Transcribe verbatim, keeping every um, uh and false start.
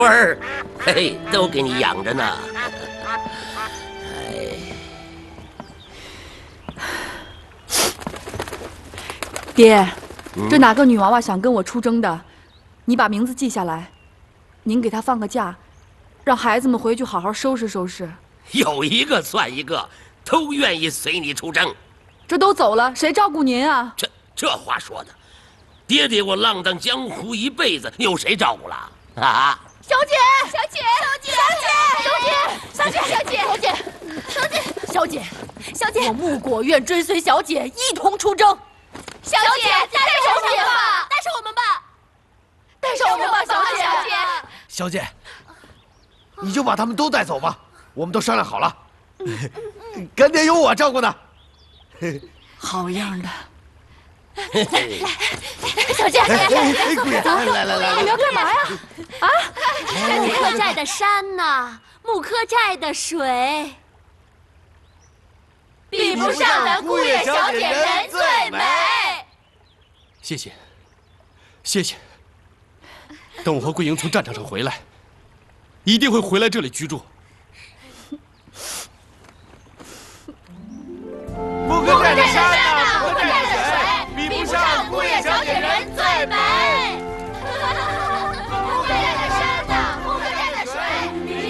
儿，嘿，都给你养着呢。哎， 爹，这哪个女娃娃想跟我出征的？你把名字记下来，您给她放个假，让孩子们回去好好收拾收拾。 有一个算一个，都愿意随你出征。 这都走了，谁照顾您啊？ 这这话说的，爹爹我浪荡江湖一辈子，有谁照顾了啊？ 小姐，小姐，小姐，小姐，小姐，小姐，小姐，小姐，小姐，小姐，我木果愿追随小姐一同出征。小姐，带上我们吧，带上我们吧，带上我们吧，小姐。 小姐，你就把他们都带走吧，我们都商量好了，干爹有我照顾呢。 好样的！ 来，小姐，来，走， 来来来， 你们要干嘛呀？啊！ 木柯寨的山呐，木柯寨的水，比不上咱姑爷小姐人最美。 谢谢，谢谢。等我和桂英从战场上回来，一定会回来这里居住。 木柯